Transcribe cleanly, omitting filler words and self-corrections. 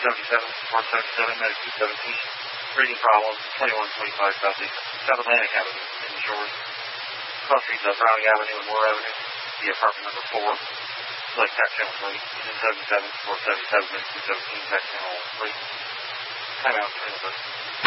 477, Medic 217. Reading problems, 2125 Southeast, South Atlantic Avenue in the shores. Cross streets up Browning Avenue and Moore Avenue. The apartment number 4. Select tax channel 3. Engine 77, 477, Medic 217, tax channel 3. Time out, train